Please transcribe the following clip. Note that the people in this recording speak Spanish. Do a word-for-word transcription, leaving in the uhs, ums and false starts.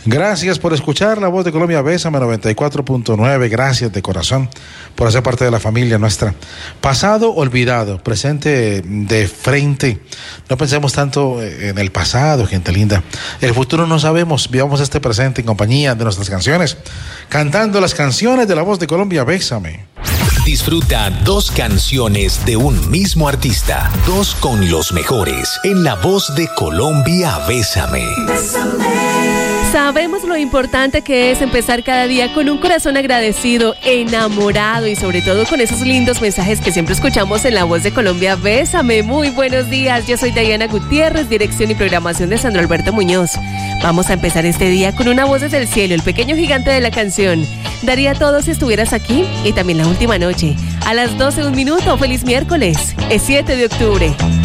Gracias por escuchar La Voz de Colombia, Bésame noventa y cuatro punto nueve. Gracias de corazón por hacer parte de la familia nuestra. Pasado olvidado, presente de frente. No pensemos tanto en el pasado, gente linda. El futuro no sabemos. Vivamos este presente en compañía de nuestras canciones, cantando las canciones de La Voz de Colombia, Bésame. Disfruta dos canciones de un mismo artista, dos con los mejores, en La Voz de Colombia, Bésame. Bésame. Sabemos lo importante que es empezar cada día con un corazón agradecido, enamorado y sobre todo con esos lindos mensajes que siempre escuchamos en La Voz de Colombia, Bésame. Muy buenos días, yo soy Diana Gutiérrez, dirección y programación de Sandro Alberto Muñoz. Vamos a empezar este día con una voz desde el cielo, el pequeño gigante de la canción. Daría todo si estuvieras aquí, y también La Última Noche. A las doce un minuto, feliz miércoles, es siete de octubre.